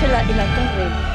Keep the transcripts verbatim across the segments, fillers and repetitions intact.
es la, la torre.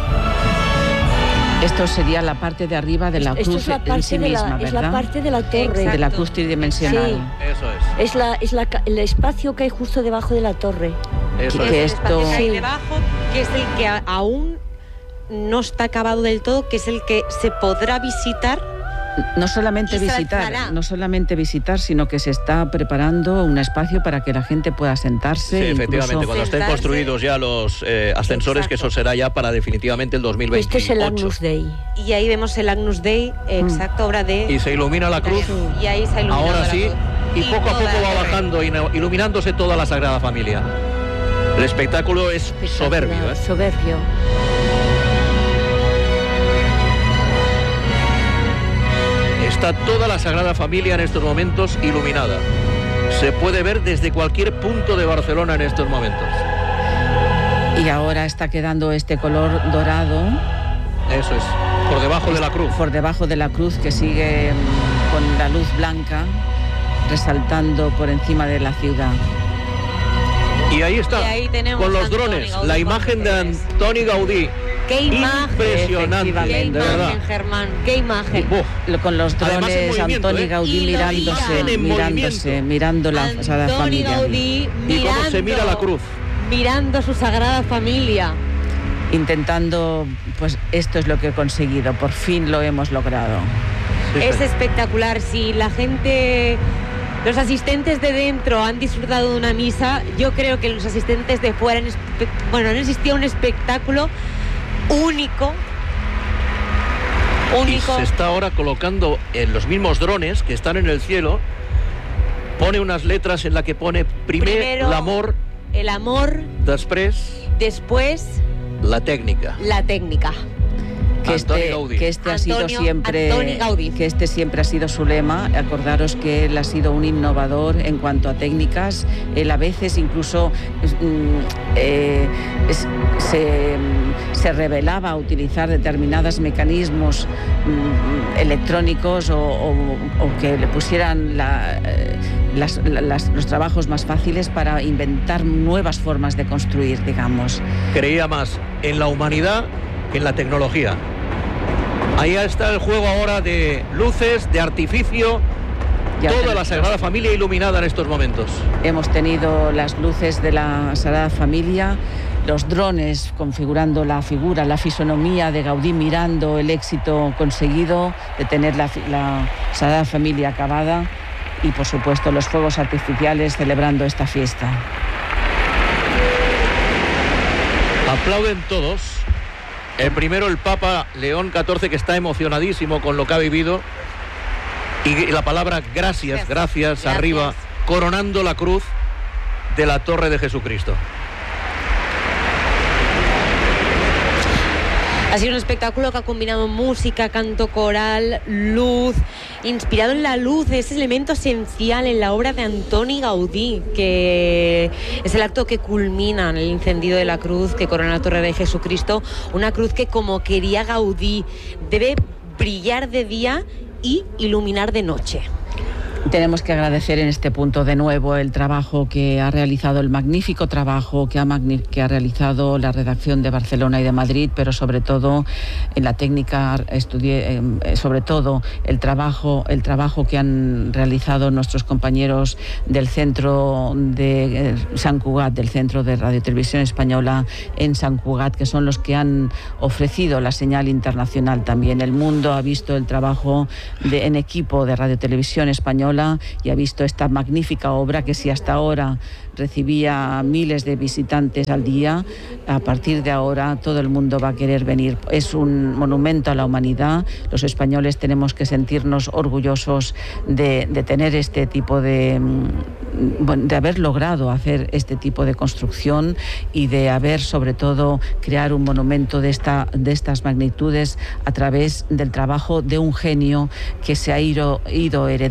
Esto sería la parte de arriba de la Esto cruz es la parte en sí de la, misma, ¿verdad? Es la parte de la torre. Exacto. De la cruz tridimensional. Sí. Eso es. Es, la, es la, el espacio que hay justo debajo de la torre. Eso que es. Es el espacio esto- que hay Sí. debajo, que es el que a- aún no está acabado del todo, que es el que se podrá visitar. No solamente Y se visitar, alzará. no solamente visitar, sino que se está preparando un espacio para que la gente pueda sentarse. Sí, efectivamente, incluso- cuando estén sentarse. construidos ya los eh, ascensores, que eso Exacto. será ya para definitivamente el dos mil veintiocho. Este es el Agnus Dei. Y ahí vemos el Agnus Dei, exacto, obra de... Y se ilumina la cruz, Y ahí se ha iluminado ahora la sí, cruz. y poco a toda poco la va torre. bajando, ino- iluminándose toda la Sagrada Familia. El espectáculo es soberbio, ¿eh? Soberbio. Está toda la Sagrada Familia en estos momentos iluminada. Se puede ver desde cualquier punto de Barcelona en estos momentos. Y ahora está quedando este color dorado Eso es, por debajo de la cruz. por debajo de la cruz, que sigue mm, con la luz blanca resaltando por encima de la ciudad. Y ahí está, Y ahí tenemos con los a Antoni drones, Gaudí la con imagen de ustedes. Antoni Gaudí. ¡Qué imagen! Impresionante, ¡Qué Efectivamente, de verdad. imagen, Germán! ¡Qué imagen! Uf, Lo- Con los Además, en drones, movimiento, Antoni ¿eh? Gaudí Y lo mirándose, miran en mirándose, movimiento. mirando la Sagrada Antoni Familia. Gaudí y cómo se mirando, mira la cruz. mirando su Sagrada Familia. Intentando, pues esto es lo que he conseguido, por fin lo hemos logrado. Sí, Es sí. espectacular. Si la gente, los asistentes de dentro han disfrutado de una misa, yo creo que los asistentes de fuera, han espe- bueno, no existía un espectáculo único, Y único. se está ahora colocando en los mismos drones que están en el cielo, pone unas letras en la que pone primer Primero, l'amor, el amor, després después la técnica. la técnica. Que Antoni este, Gaudí. que este ha sido Antonio- siempre Antoni Gaudí. que este siempre ha sido su lema. Acordaros que él ha sido un innovador en cuanto a técnicas. Él a veces incluso mm, eh, es- se, se revelaba a utilizar determinados mecanismos mm, electrónicos o, o- o que le pusieran la, eh, las- las- los trabajos más fáciles para inventar nuevas formas de construir, digamos. Creía más en la humanidad que en la tecnología. Ahí está el juego ahora de luces, de artificio, Ya toda tenemos- la Sagrada Familia iluminada en estos momentos. Hemos tenido las luces de la Sagrada Familia, los drones configurando la figura, la fisonomía de Gaudí, mirando el éxito conseguido de tener la, fi- la Sagrada Familia acabada, y por supuesto los fuegos artificiales celebrando esta fiesta. Aplauden todos. El primero, el Papa León catorce, que está emocionadísimo con lo que ha vivido. Y la palabra gracias, gracias, Gracias. arriba, coronando la cruz de la Torre de Jesucristo. Ha sido un espectáculo que ha combinado música, canto coral, luz, inspirado en la luz, ese elemento esencial en la obra de Antoni Gaudí, que es el acto que culmina en el encendido de la cruz que corona la Torre de Jesucristo, una cruz que, como quería Gaudí, debe brillar de día y iluminar de noche. Tenemos que agradecer en este punto de nuevo el trabajo que ha realizado, el magnífico trabajo que ha, magni- que ha realizado la redacción de Barcelona y de Madrid, pero sobre todo en la técnica, estudié, eh, sobre todo el trabajo, el trabajo que han realizado nuestros compañeros del centro de eh, Sant Cugat, del Centro de Radio y Televisión Española en Sant Cugat, que son los que han ofrecido la señal internacional también. El mundo ha visto el trabajo de, en equipo de Radio y Televisión Española, y ha visto esta magnífica obra que, si hasta ahora recibía miles de visitantes al día, a partir de ahora todo el mundo va a querer venir. Es un monumento a la humanidad. Los españoles tenemos que sentirnos orgullosos de, de tener este tipo de, bueno, de haber logrado hacer este tipo de construcción y de haber, sobre todo, crear un monumento de, esta, de estas magnitudes a través del trabajo de un genio que se ha ido, ido heredando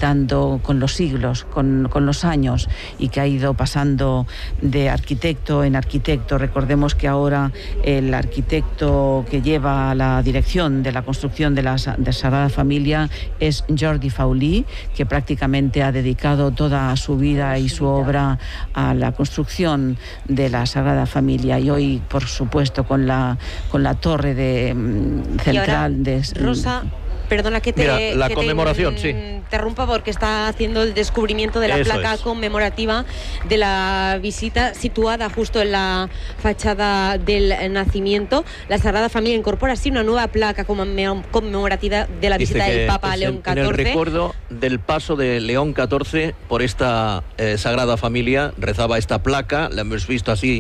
ido con los siglos, con, con los años, y que ha ido pasando de arquitecto en arquitecto. Recordemos que ahora el arquitecto que lleva la dirección de la construcción de la de Sagrada Familia es Jordi Faulí, que prácticamente ha dedicado toda su vida y su obra a la construcción de la Sagrada Familia, y hoy, por supuesto, con la con la torre de central de Rosa, perdona que te, Mira, la que conmemoración, te sí. interrumpa, porque está haciendo el descubrimiento de la Eso placa es. conmemorativa de la visita, situada justo en la fachada del nacimiento. La Sagrada Familia incorpora así una nueva placa conmemorativa de la Dice visita que del Papa es León en, catorce. en el recuerdo del paso de León catorce por esta eh, Sagrada Familia, rezaba esta placa, la hemos visto así,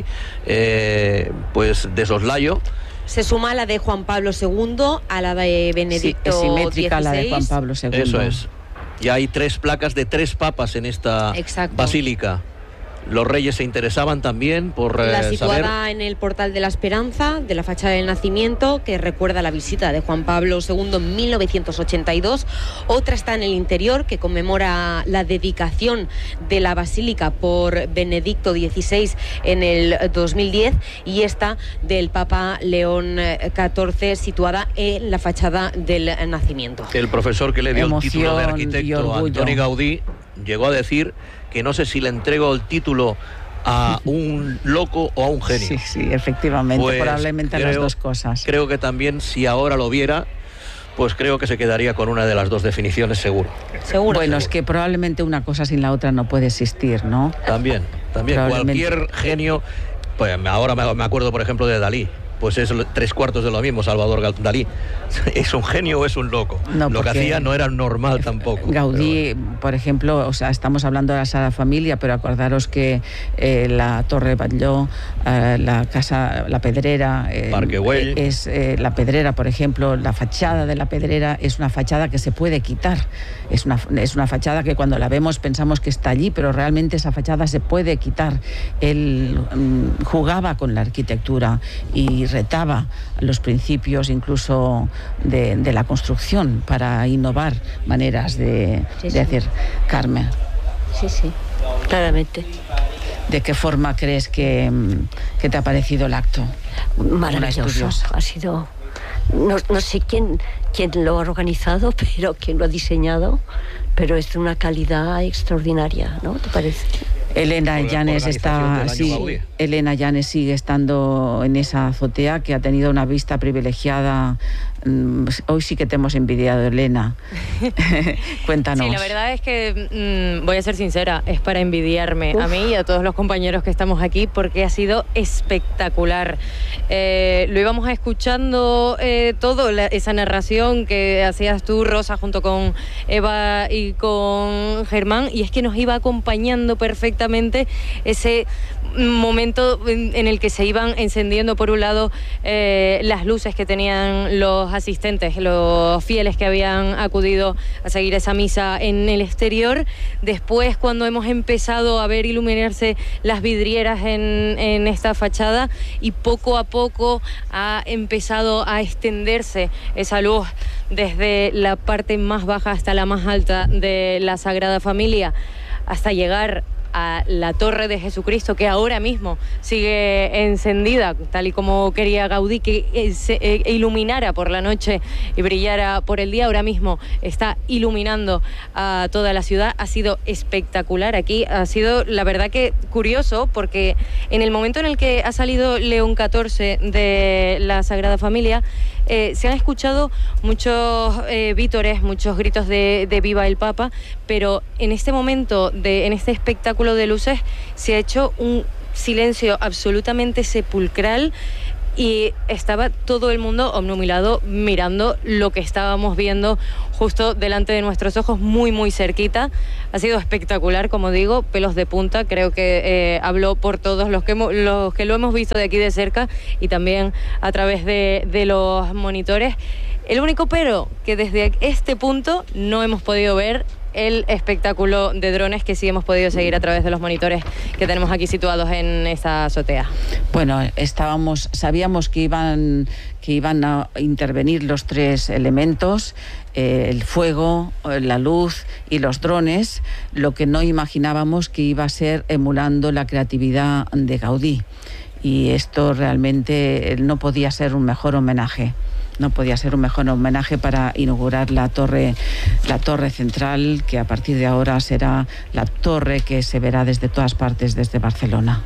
eh, pues de soslayo. Se suma a la de Juan Pablo segundo, a la de Benedicto Sí, es simétrica a la de dieciséis. Juan Pablo segundo. Eso es. Ya hay tres placas de tres papas en esta Exacto. basílica. Los reyes se interesaban también por eh, La situada saber... en el Portal de la Esperanza, de la fachada del nacimiento, que recuerda la visita de Juan Pablo segundo en mil novecientos ochenta y dos. Otra está en el interior, que conmemora la dedicación de la basílica por Benedicto dieciséis en el dos mil diez. Y esta del Papa León catorce, situada en la fachada del nacimiento. El profesor que le dio Emoción el título de y arquitecto a orgullo. Antoni Gaudí llegó a decir que no sé si le entrego el título a un loco o a un genio. Sí, sí, efectivamente, Pues probablemente creo, las dos cosas. Creo que también, si ahora lo viera, pues creo que se quedaría con una de las dos definiciones, seguro. Seguro. Bueno, es que probablemente una cosa sin la otra no puede existir, ¿no? También, también. Probablemente. Cualquier genio, pues ahora me me acuerdo, por ejemplo, de Dalí. Pues es tres cuartos de lo mismo, Salvador Dalí. ¿Es un genio o es un loco? No, lo que porque hacía no era normal tampoco. Gaudí, bueno. por ejemplo, o sea, estamos hablando de la Sagrada Familia, pero acordaros que eh, la Torre Batlló, eh, la Casa, la Pedrera, eh, Parque Güell. es eh, la Pedrera, por ejemplo, la fachada de la Pedrera es una fachada que se puede quitar. Es una, es una fachada que cuando la vemos pensamos que está allí, pero realmente esa fachada se puede quitar. Él mm, jugaba con la arquitectura y retaba los principios incluso de, de la construcción para innovar maneras de, Sí, de sí. hacer. Carmen, Sí, sí, claramente. ¿de qué forma crees que, que te ha parecido el acto? Una Maravilloso. estudiosa. Ha sido... No, no sé quién, quién lo ha organizado, pero quién lo ha diseñado, pero es de una calidad extraordinaria, ¿no? ¿Te parece? Elena Por la Llanes organización del está, año sí, Gaudí. Elena Llanes sigue estando en esa azotea, que ha tenido una vista privilegiada. Mm, Hoy sí que te hemos envidiado, Elena. Cuéntanos. Sí, la verdad es que, mmm, voy a ser sincera, es para envidiarme Uf. a mí y a todos los compañeros que estamos aquí, porque ha sido espectacular. Eh, lo íbamos escuchando eh, todo, la, esa narración que hacías tú, Rosa, junto con Eva y con Germán, y es que nos iba acompañando perfectamente ese momento en, en el que se iban encendiendo, por un lado, eh, las luces que tenían los asistentes, los fieles que habían acudido a seguir esa misa en el exterior. Después, cuando hemos empezado a ver iluminarse las vidrieras en, en esta fachada, y poco a poco ha empezado a extenderse esa luz desde la parte más baja hasta la más alta de la Sagrada Familia, hasta llegar a la Torre de Jesucristo, que ahora mismo sigue encendida, tal y como quería Gaudí, que se eh, iluminara por la noche y brillara por el día. Ahora mismo está iluminando a toda la ciudad. Ha sido espectacular aquí. Ha sido, la verdad, que curioso, porque en el momento en el que ha salido León catorce de la Sagrada Familia, Eh, se han escuchado muchos eh, vítores, muchos gritos de, de viva el Papa, pero en este momento, de, en este espectáculo de luces, se ha hecho un silencio absolutamente sepulcral, y estaba todo el mundo obnubilado mirando lo que estábamos viendo justo delante de nuestros ojos, muy muy cerquita. Ha sido espectacular, como digo, pelos de punta. Creo que eh, hablo por todos los que, hemos, los que lo hemos visto de aquí de cerca y también a través de, de los monitores. El único pero, que desde este punto no hemos podido ver el espectáculo de drones que sí hemos podido seguir a través de los monitores que tenemos aquí situados en esa azotea. Bueno, estábamos, sabíamos que iban, que iban a intervenir los tres elementos, eh, el fuego, la luz y los drones. Lo que no imaginábamos que iba a ser emulando la creatividad de Gaudí. Y esto realmente no podía ser un mejor homenaje. No podía ser un mejor homenaje para inaugurar la torre, la torre central, que a partir de ahora será la torre que se verá desde todas partes, desde Barcelona.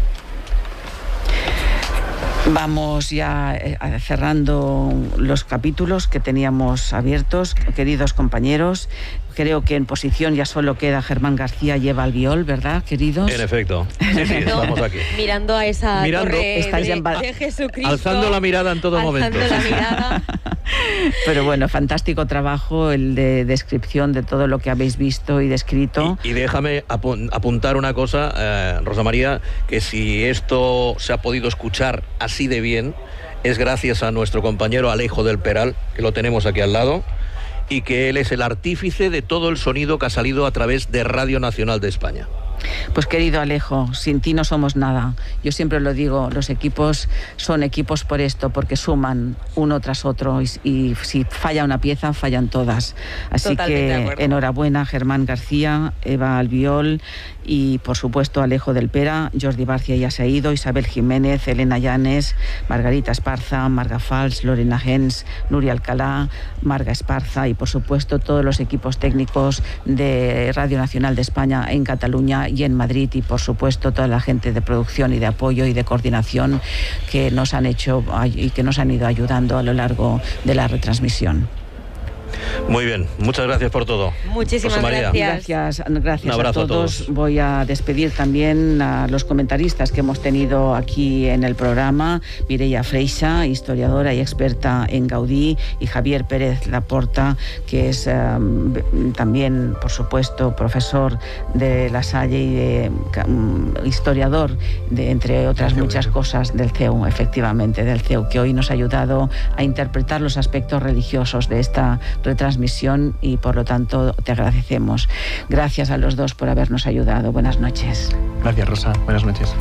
Vamos ya cerrando los capítulos que teníamos abiertos, queridos compañeros. Creo que en posición ya solo queda Germán García, lleva el viol, ¿verdad, queridos? En efecto. Sí, sí, estamos aquí. Mirando a esa Mirando, torre de, en ba- de Jesucristo. Alzando la mirada en todo alzando momento. la mirada. Pero bueno, fantástico trabajo el de descripción de todo lo que habéis visto y descrito. Y, y déjame apu- apuntar una cosa, eh, Rosa María, que si esto se ha podido escuchar así de bien, es gracias a nuestro compañero Alejo del Peral, que lo tenemos aquí al lado, y que él es el artífice de todo el sonido que ha salido a través de Radio Nacional de España. Pues querido Alejo, sin ti no somos nada. Yo siempre lo digo, los equipos son equipos por esto, porque suman uno tras otro y, y si falla una pieza, fallan todas. Así Totalmente que enhorabuena Germán García, Eva Albiol y por supuesto Alejo del Pera, Jordi Barcia ya se ha ido, Isabel Jiménez, Elena Llanes, Margarita Esparza, Marga Fals, Lorena Gens, Nuria Alcalá, Marga Esparza y por supuesto todos los equipos técnicos de Radio Nacional de España en Cataluña y en Madrid y por supuesto toda la gente de producción y de apoyo y de coordinación que nos han hecho y que nos han ido ayudando a lo largo de la retransmisión. Muy bien, muchas gracias por todo. Muchísimas Rosa María. gracias. Gracias, gracias Un abrazo a, todos. a todos. Voy a despedir también a los comentaristas que hemos tenido aquí en el programa. Mireia Freixa, historiadora y experta en Gaudí, y Javier Pérez Laporta, que es um, también, por supuesto, profesor de La Salle y de, um, historiador, de, entre otras muchas cosas, del C E U, efectivamente, del C E U, que hoy nos ha ayudado a interpretar los aspectos religiosos de esta retransmisión y por lo tanto te agradecemos. Gracias a los dos por habernos ayudado. Buenas noches. Gracias, Rosa. Buenas noches.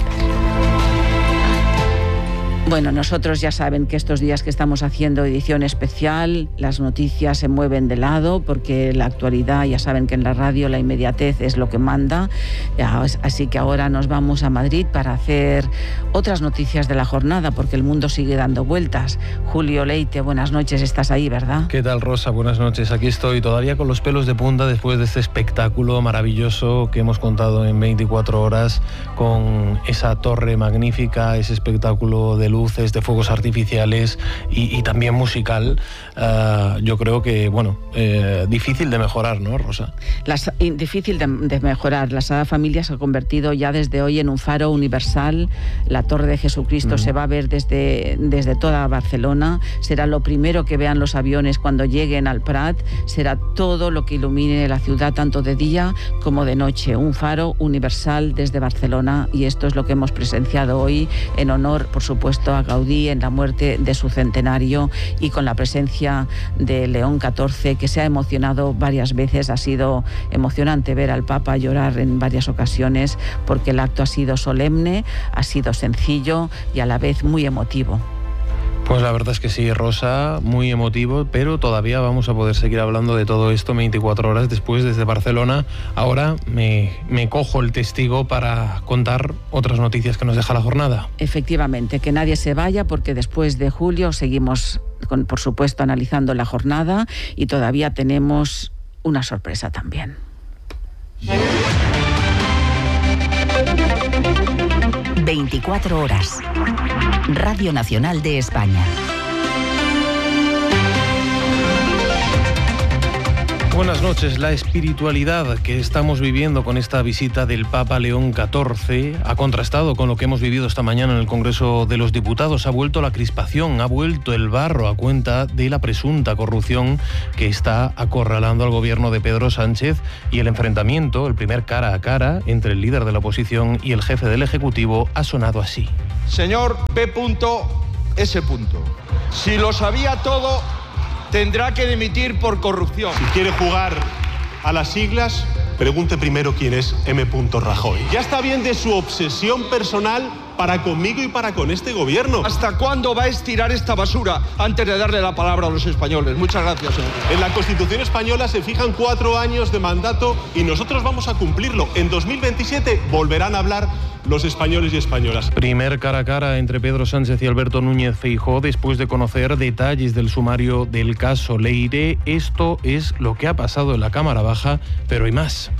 Bueno, nosotros ya saben que estos días que estamos haciendo edición especial, las noticias se mueven de lado porque la actualidad, ya saben que en la radio la inmediatez es lo que manda. Así que ahora nos vamos a Madrid para hacer otras noticias de la jornada porque el mundo sigue dando vueltas. Julio Leite, buenas noches, estás ahí, ¿verdad? ¿Qué tal, Rosa? Buenas noches. Aquí estoy todavía con los pelos de punta después de este espectáculo maravilloso que hemos contado en veinticuatro horas con esa torre magnífica, ese espectáculo de luces, de fuegos artificiales y, y también musical. Uh, yo creo que, bueno, eh, difícil de mejorar, ¿no, Rosa? Las, difícil de, de mejorar. La Sagrada Familia se ha convertido ya desde hoy en un faro universal. La Torre de Jesucristo mm. se va a ver desde, desde toda Barcelona. Será lo primero que vean los aviones cuando lleguen al Prat. Será todo lo que ilumine la ciudad, tanto de día como de noche. Un faro universal desde Barcelona, y esto es lo que hemos presenciado hoy en honor, por supuesto, a Gaudí en la muerte de su centenario y con la presencia de León catorce, que se ha emocionado varias veces. Ha sido emocionante ver al Papa llorar en varias ocasiones porque el acto ha sido solemne, ha sido sencillo y a la vez muy emotivo. Pues la verdad es que sí, Rosa, muy emotivo, pero todavía vamos a poder seguir hablando de todo esto veinticuatro horas después desde Barcelona. Ahora me, me cojo el testigo para contar otras noticias que nos deja la jornada. Efectivamente, que nadie se vaya porque después de julio seguimos, con, por supuesto, analizando la jornada y todavía tenemos una sorpresa también. veinticuatro horas. Radio Nacional de España. Buenas noches. La espiritualidad que estamos viviendo con esta visita del Papa León catorce ha contrastado con lo que hemos vivido esta mañana en el Congreso de los Diputados. Ha vuelto la crispación, ha vuelto el barro a cuenta de la presunta corrupción que está acorralando al gobierno de Pedro Sánchez y el enfrentamiento, el primer cara a cara entre el líder de la oposición y el jefe del Ejecutivo ha sonado así. Señor P. S. Si lo sabía todo, tendrá que dimitir por corrupción. Si quiere jugar a las siglas, pregunte primero quién es M. Rajoy. Ya está bien de su obsesión personal para conmigo y para con este gobierno. ¿Hasta cuándo va a estirar esta basura antes de darle la palabra a los españoles? Muchas gracias, señor. En la Constitución española se fijan cuatro años de mandato y nosotros vamos a cumplirlo. En dos mil veintisiete volverán a hablar los españoles y españolas. Primer cara a cara entre Pedro Sánchez y Alberto Núñez Feijóo después de conocer detalles del sumario del caso Leire. Esto es lo que ha pasado en la Cámara Baja, pero hay más.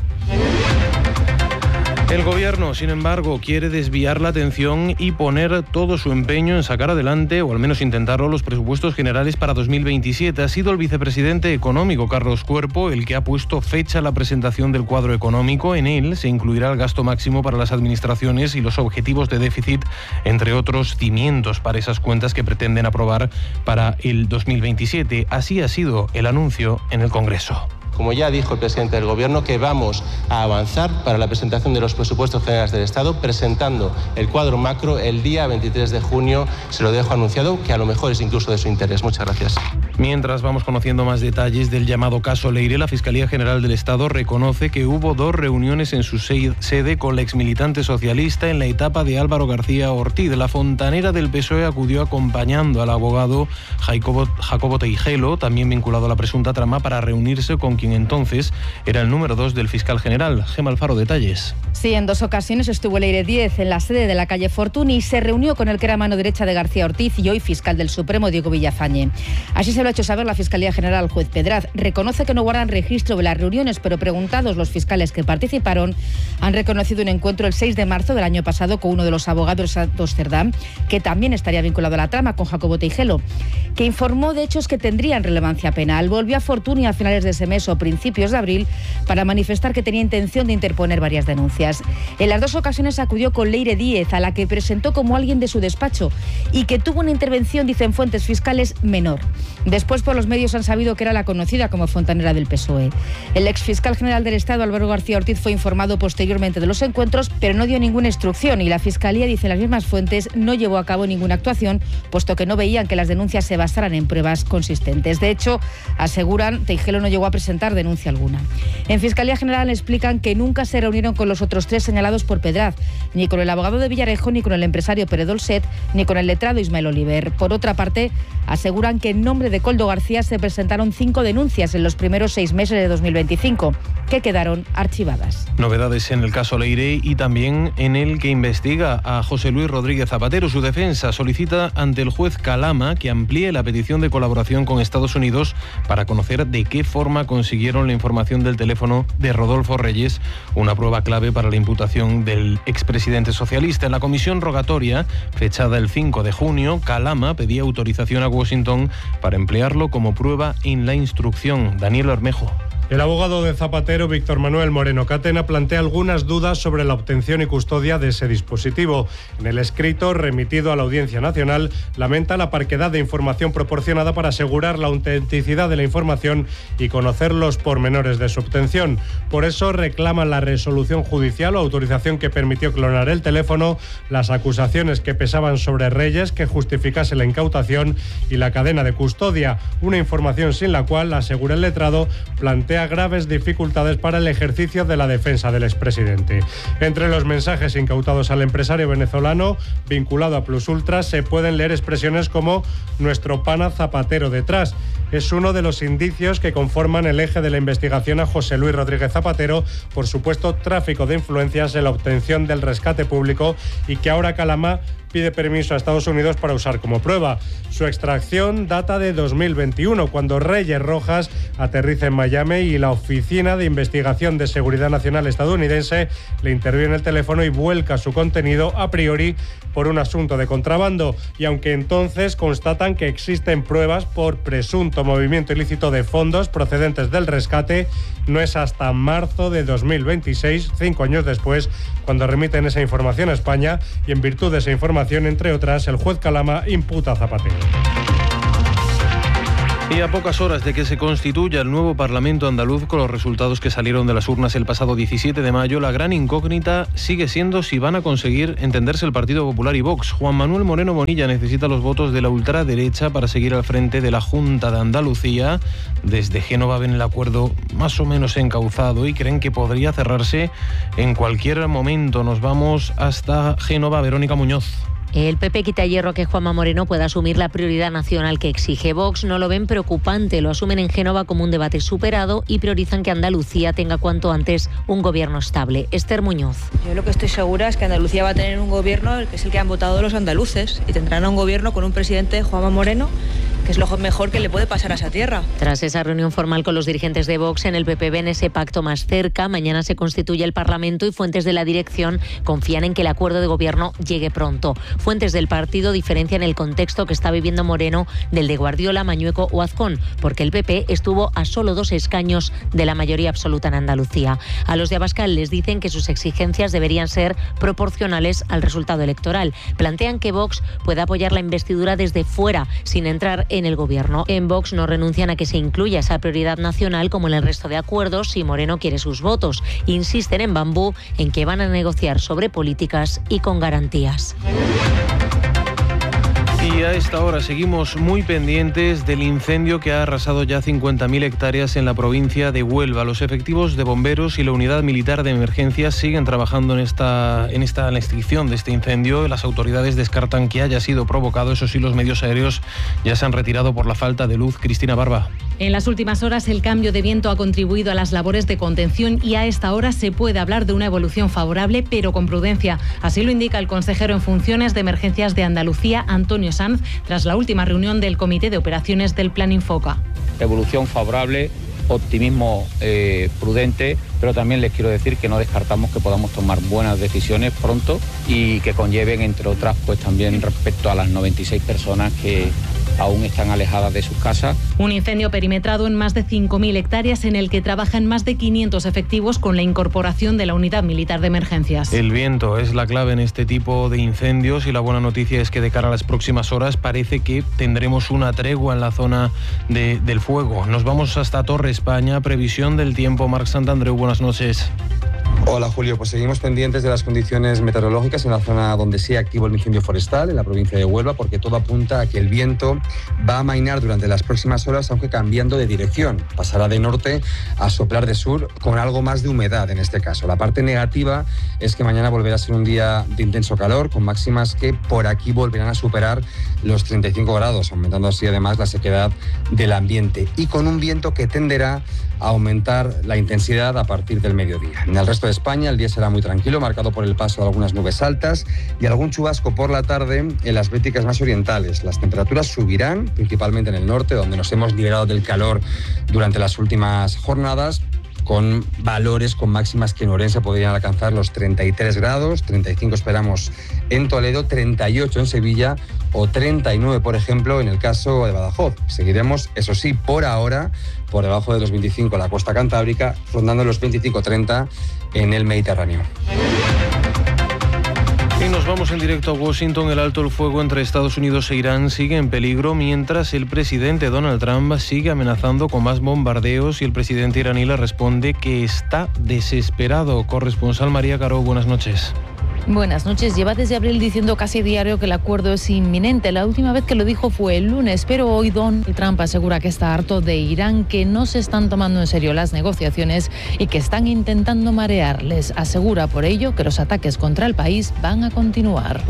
El Gobierno, sin embargo, quiere desviar la atención y poner todo su empeño en sacar adelante, o al menos intentarlo, los presupuestos generales para dos mil veintisiete. Ha sido el vicepresidente económico, Carlos Cuerpo, el que ha puesto fecha a la presentación del cuadro económico. En él se incluirá el gasto máximo para las administraciones y los objetivos de déficit, entre otros cimientos para esas cuentas que pretenden aprobar para el dos mil veintisiete. Así ha sido el anuncio en el Congreso. Como ya dijo el presidente del Gobierno, que vamos a avanzar para la presentación de los presupuestos generales del Estado, presentando el cuadro macro el día veintitrés de junio. Se lo dejo anunciado, que a lo mejor es incluso de su interés. Muchas gracias. Mientras vamos conociendo más detalles del llamado caso Leire, la Fiscalía General del Estado reconoce que hubo dos reuniones en su sede con la exmilitante socialista en la etapa de Álvaro García Ortiz. La fontanera del P S O E acudió acompañando al abogado Jacobo, Jacobo Teijelo, también vinculado a la presunta trama, para reunirse con quien entonces era el número dos del fiscal general. Gema Alfaro, detalles. Sí, en dos ocasiones estuvo Leire Díez en la sede de la calle Fortuny y se reunió con el que era mano derecha de García Ortiz y hoy fiscal del Supremo, Diego Villafañe. Así se lo ha hecho saber la Fiscalía General al juez Pedraz. Reconoce que no guardan registro de las reuniones, pero preguntados los fiscales que participaron, han reconocido un encuentro el seis de marzo del año pasado con uno de los abogados Santos Cerdán, que también estaría vinculado a la trama, con Jacobo Teijelo, que informó de hechos que tendrían relevancia penal. Volvió a Fortuny a finales de ese mes o principios de abril para manifestar que tenía intención de interponer varias denuncias. En las dos ocasiones acudió con Leire Díez, a la que presentó como alguien de su despacho y que tuvo una intervención, dicen fuentes fiscales, menor. Después por los medios han sabido que era la conocida como fontanera del P S O E. El exfiscal general del Estado, Álvaro García Ortiz, fue informado posteriormente de los encuentros, pero no dio ninguna instrucción y la Fiscalía, dicen las mismas fuentes, no llevó a cabo ninguna actuación, puesto que no veían que las denuncias se basaran en pruebas consistentes. De hecho, aseguran, Teijelo no llegó a presentar denuncia alguna. En Fiscalía General explican que nunca se reunieron con los otros tres señalados por Pedraz, ni con el abogado de Villarejo, ni con el empresario Pere Dolcet, ni con el letrado Ismael Oliver. Por otra parte, aseguran que en nombre de Koldo García se presentaron cinco denuncias en los primeros seis meses de dos mil veinticinco, que quedaron archivadas. Novedades en el caso Leire y también en el que investiga a José Luis Rodríguez Zapatero. Su defensa solicita ante el juez Calama que amplíe la petición de colaboración con Estados Unidos para conocer de qué forma consiguieron la información del teléfono de Rodolfo Reyes, una prueba clave para la imputación del expresidente socialista. En la comisión rogatoria, fechada el cinco de junio, Calama pedía autorización a Washington para emplearlo como prueba en la instrucción. Daniel Bermejo. El abogado de Zapatero, Víctor Manuel Moreno Catena, plantea algunas dudas sobre la obtención y custodia de ese dispositivo. En el escrito remitido a la Audiencia Nacional, lamenta la parquedad de información proporcionada para asegurar la autenticidad de la información y conocer los pormenores de su obtención. Por eso reclaman la resolución judicial o autorización que permitió clonar el teléfono, las acusaciones que pesaban sobre Reyes que justificase la incautación y la cadena de custodia, una información sin la cual, asegura el letrado, plantea graves dificultades para el ejercicio de la defensa del expresidente. Entre los mensajes incautados al empresario venezolano vinculado a Plus Ultra se pueden leer expresiones como "nuestro pana Zapatero detrás". Es uno de los indicios que conforman el eje de la investigación a José Luis Rodríguez Zapatero por supuesto tráfico de influencias en la obtención del rescate público y que ahora Calama pide permiso a Estados Unidos para usar como prueba. Su extracción data de dos mil veintiuno, cuando Reyes Rojas aterriza en Miami y la Oficina de Investigación de Seguridad Nacional estadounidense le interviene el teléfono y vuelca su contenido a priori por un asunto de contrabando. Y aunque entonces constatan que existen pruebas por presunto movimiento ilícito de fondos procedentes del rescate, no es hasta marzo de dos mil veintiséis, cinco años después, cuando remiten esa información a España y en virtud de esa información, entre otras, el juez Calama imputa a Zapatero. Y a pocas horas de que se constituya el nuevo Parlamento andaluz con los resultados que salieron de las urnas el pasado diecisiete de mayo, la gran incógnita sigue siendo si van a conseguir entenderse el Partido Popular y Vox. Juan Manuel Moreno Bonilla necesita los votos de la ultraderecha para seguir al frente de la Junta de Andalucía. Desde Génova ven el acuerdo más o menos encauzado y creen que podría cerrarse en cualquier momento. Nos vamos hasta Génova. Verónica Muñoz. El P P quita hierro que Juanma Moreno pueda asumir la prioridad nacional que exige Vox. No lo ven preocupante, lo asumen en Génova como un debate superado y priorizan que Andalucía tenga cuanto antes un gobierno estable. Esther Muñoz. Yo lo que estoy segura es que Andalucía va a tener un gobierno que es el que han votado los andaluces y tendrán un gobierno con un presidente, Juanma Moreno, que es lo mejor que le puede pasar a esa tierra. Tras esa reunión formal con los dirigentes de Vox, en el P P ven ese pacto más cerca. Mañana se constituye el Parlamento y fuentes de la dirección confían en que el acuerdo de gobierno llegue pronto. Fuentes del partido diferencian el contexto que está viviendo Moreno del de Guardiola, Mañueco o Azcón, porque el P P estuvo a solo dos escaños de la mayoría absoluta en Andalucía. A los de Abascal les dicen que sus exigencias deberían ser proporcionales al resultado electoral. Plantean que Vox pueda apoyar la investidura desde fuera, sin entrar en el gobierno. En Vox no renuncian a que se incluya esa prioridad nacional como en el resto de acuerdos si Moreno quiere sus votos. Insisten en Bambú en que van a negociar sobre políticas y con garantías. Y a esta hora seguimos muy pendientes del incendio que ha arrasado ya cincuenta mil hectáreas en la provincia de Huelva. Los efectivos de bomberos y la unidad militar de emergencias siguen trabajando en esta, en esta en la extinción de este incendio. Las autoridades descartan que haya sido provocado. Eso sí, los medios aéreos ya se han retirado por la falta de luz. Cristina Barba. En las últimas horas el cambio de viento ha contribuido a las labores de contención y a esta hora se puede hablar de una evolución favorable, pero con prudencia. Así lo indica el consejero en funciones de emergencias de Andalucía, Antonio Sanz, tras la última reunión del Comité de Operaciones del Plan Infoca. Evolución favorable, optimismo eh, prudente, pero también les quiero decir que no descartamos que podamos tomar buenas decisiones pronto y que conlleven, entre otras, pues también respecto a las noventa y seis personas que aún están alejadas de sus casas. Un incendio perimetrado en más de cinco mil hectáreas en el que trabajan más de quinientos efectivos con la incorporación de la unidad militar de emergencias. El viento es la clave en este tipo de incendios y la buena noticia es que de cara a las próximas horas parece que tendremos una tregua en la zona de, del fuego. Nos vamos hasta Torre España. Previsión del tiempo. Marc Santandreu, buenas noches. Hola Julio, pues seguimos pendientes de las condiciones meteorológicas en la zona donde sea activo el incendio forestal, en la provincia de Huelva, porque todo apunta a que el viento va a amainar durante las próximas horas, aunque cambiando de dirección. Pasará de norte a soplar de sur con algo más de humedad en este caso. La parte negativa es que mañana volverá a ser un día de intenso calor, con máximas que por aquí volverán a superar los treinta y cinco grados, aumentando así además la sequedad del ambiente y con un viento que tenderá a aumentar la intensidad a partir del mediodía. En el resto de España el día será muy tranquilo, marcado por el paso de algunas nubes altas y algún chubasco por la tarde en las béticas más orientales. Las temperaturas subirán, principalmente en el norte, donde nos hemos liberado del calor durante las últimas jornadas, con valores con máximas que en Orense podrían alcanzar los treinta y tres grados, treinta y cinco esperamos en Toledo, treinta y ocho en Sevilla o treinta y nueve, por ejemplo, en el caso de Badajoz. Seguiremos, eso sí, por ahora, por debajo de los veinticinco en la costa cantábrica, rondando los veinticinco treinta en el Mediterráneo. Y nos vamos en directo a Washington. El alto el fuego entre Estados Unidos e Irán sigue en peligro mientras el presidente Donald Trump sigue amenazando con más bombardeos y el presidente iraní le responde que está desesperado. Corresponsal María Caro, buenas noches. Buenas noches. Lleva desde abril diciendo casi diario que el acuerdo es inminente. La última vez que lo dijo fue el lunes, pero hoy Donald Trump asegura que está harto de Irán, que no se están tomando en serio las negociaciones y que están intentando marearles. Asegura por ello que los ataques contra el país van a continuar.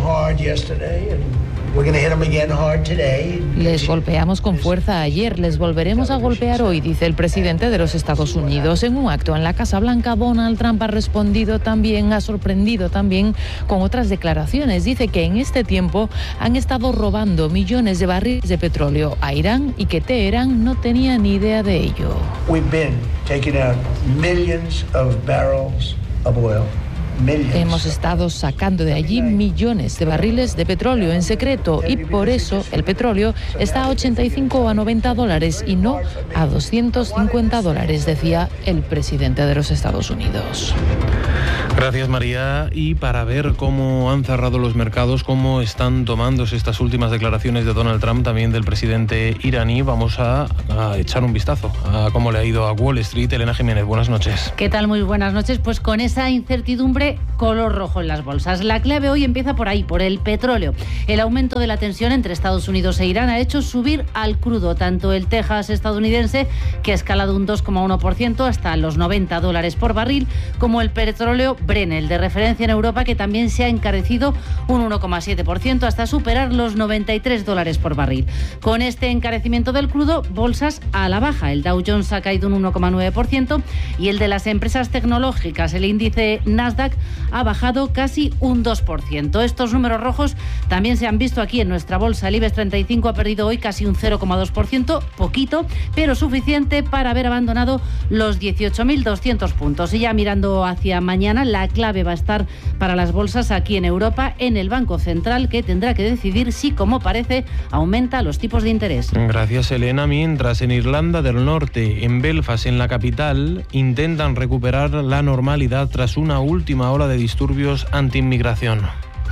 Les golpeamos con fuerza ayer, les volveremos a golpear hoy, dice el presidente de los Estados Unidos. En un acto en la Casa Blanca, Donald Trump ha respondido también, ha sorprendido también con otras declaraciones. Dice que en este tiempo han estado robando millones de barriles de petróleo a Irán y que Teherán no tenía ni idea de ello. We've been taking out millions of barrels of oil. Hemos estado sacando de allí millones de barriles de petróleo en secreto y por eso el petróleo está a ochenta y cinco o a noventa dólares y no a doscientos cincuenta dólares, decía el presidente de los Estados Unidos. Gracias, María. Y para ver cómo han cerrado los mercados, cómo están tomándose estas últimas declaraciones de Donald Trump, también del presidente iraní, vamos a, a echar un vistazo a cómo le ha ido a Wall Street. Elena Jiménez, buenas noches. ¿Qué tal? Muy buenas noches. Pues con esa incertidumbre, color rojo en las bolsas. La clave hoy empieza por ahí, por el petróleo. El aumento de la tensión entre Estados Unidos e Irán ha hecho subir al crudo, tanto el Texas estadounidense, que ha escalado un dos coma uno por ciento hasta los noventa dólares por barril, como el petróleo Brent, el de referencia en Europa, que también se ha encarecido un uno coma siete por ciento hasta superar los noventa y tres dólares por barril. Con este encarecimiento del crudo, bolsas a la baja. El Dow Jones ha caído un uno coma nueve por ciento y el de las empresas tecnológicas, el índice Nasdaq, ha bajado casi un dos por ciento. Estos números rojos también se han visto aquí en nuestra bolsa. El IBEX treinta y cinco ha perdido hoy casi un cero coma dos por ciento, poquito, pero suficiente para haber abandonado los dieciocho mil doscientos puntos. Y ya mirando hacia mañana, la clave va a estar para las bolsas aquí en Europa en el Banco Central, que tendrá que decidir si, como parece, aumenta los tipos de interés. Gracias, Elena. Mientras en Irlanda del Norte, en Belfast, en la capital, intentan recuperar la normalidad tras una última ola de disturbios anti-inmigración.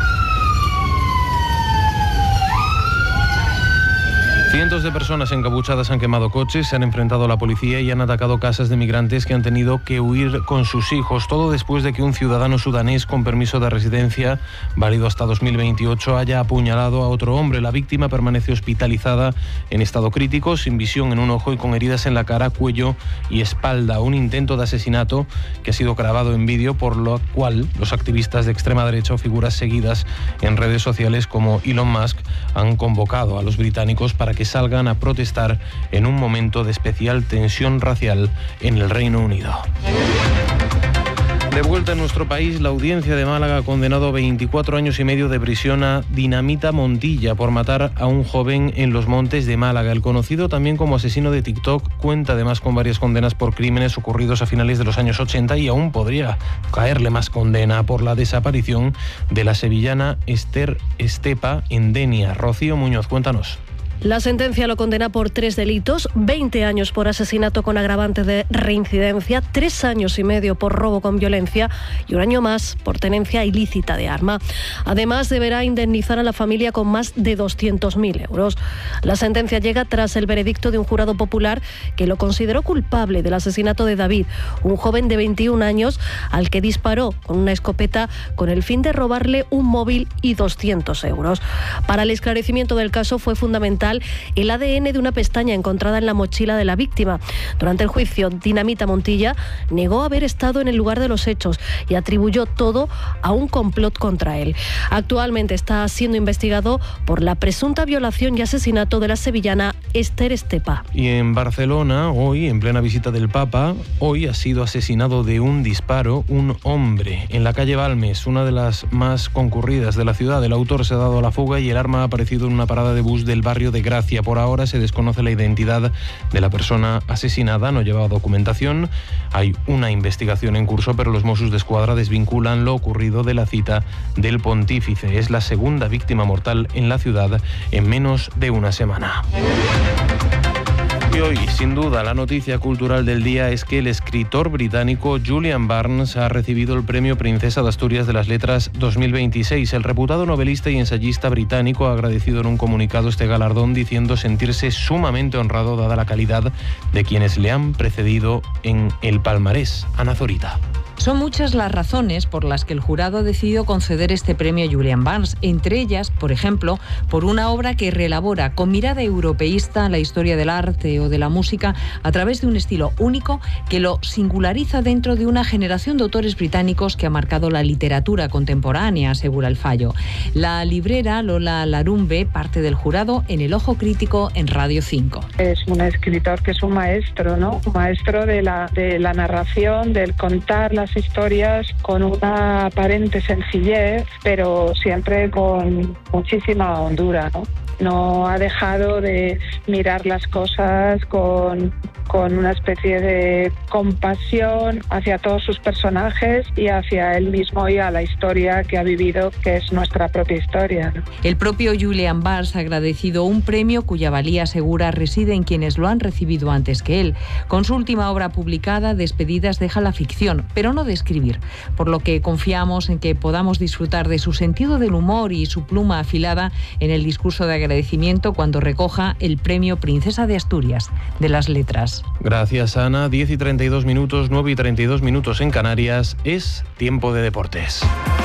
Cientos de personas encapuchadas han quemado coches, se han enfrentado a la policía y han atacado casas de migrantes que han tenido que huir con sus hijos. Todo después de que un ciudadano sudanés con permiso de residencia, válido hasta dos mil veintiocho, haya apuñalado a otro hombre. La víctima permanece hospitalizada en estado crítico, sin visión en un ojo y con heridas en la cara, cuello y espalda. Un intento de asesinato que ha sido grabado en vídeo, por lo cual los activistas de extrema derecha o figuras seguidas en redes sociales como Elon Musk han convocado a los británicos para que que salgan a protestar en un momento de especial tensión racial en el Reino Unido. De vuelta en nuestro país, la audiencia de Málaga ha condenado a veinticuatro años y medio de prisión a Dinamita Montilla por matar a un joven en los Montes de Málaga. El conocido también como asesino de TikTok cuenta además con varias condenas por crímenes ocurridos a finales de los años ochenta y aún podría caerle más condena por la desaparición de la sevillana Esther Estepa en Denia. Rocío Muñoz, cuéntanos. La sentencia lo condena por tres delitos, veinte años por asesinato con agravante de reincidencia, tres años y medio por robo con violencia y un año más por tenencia ilícita de arma. Además, deberá indemnizar a la familia con más de doscientos mil euros. La sentencia llega tras el veredicto de un jurado popular que lo consideró culpable del asesinato de David, un joven de veintiún años al que disparó con una escopeta con el fin de robarle un móvil y doscientos euros. Para el esclarecimiento del caso fue fundamental el A D N de una pestaña encontrada en la mochila de la víctima. Durante el juicio, Dinamita Montilla negó haber estado en el lugar de los hechos y atribuyó todo a un complot contra él. Actualmente está siendo investigado por la presunta violación y asesinato de la sevillana Esther Estepa. Y en Barcelona, hoy, en plena visita del Papa, hoy ha sido asesinado de un disparo un hombre en la calle Balmes, una de las más concurridas de la ciudad. El autor se ha dado a la fuga y el arma ha aparecido en una parada de bus del barrio de Gracia. Por ahora se desconoce la identidad de la persona asesinada, no llevaba documentación. Hay una investigación en curso, pero los Mossos d'Esquadra desvinculan lo ocurrido de la cita del pontífice. Es la segunda víctima mortal en la ciudad en menos de una semana. Y hoy, sin duda, la noticia cultural del día es que el escritor británico Julian Barnes ha recibido el Premio Princesa de Asturias de las Letras dos mil veintiséis. El reputado novelista y ensayista británico ha agradecido en un comunicado este galardón, diciendo sentirse sumamente honrado dada la calidad de quienes le han precedido en el palmarés. Ana Zorita. Son muchas las razones por las que el jurado ha decidido conceder este premio a Julian Barnes, entre ellas, por ejemplo, por una obra que reelabora con mirada europeísta la historia del arte o de la música a través de un estilo único que lo singulariza dentro de una generación de autores británicos que ha marcado la literatura contemporánea, asegura el fallo. La librera Lola Larumbe, parte del jurado, en El Ojo Crítico en Radio cinco. Es un escritor que es un maestro, ¿no? Un maestro de la, de la narración, del contar las historias con una aparente sencillez, pero siempre con muchísima hondura, ¿no? no ha dejado de mirar las cosas con, con una especie de compasión hacia todos sus personajes y hacia él mismo y a la historia que ha vivido, que es nuestra propia historia, ¿no? El propio Julian Barnes ha agradecido un premio cuya valía segura reside en quienes lo han recibido antes que él. Con su última obra publicada, Despedidas, deja la ficción, pero no de escribir, por lo que confiamos en que podamos disfrutar de su sentido del humor y su pluma afilada en el discurso de agradecimiento cuando recoja el premio Princesa de Asturias de las Letras. Gracias, Ana. diez y treinta y dos minutos, nueve y treinta y dos minutos en Canarias. Es tiempo de deportes.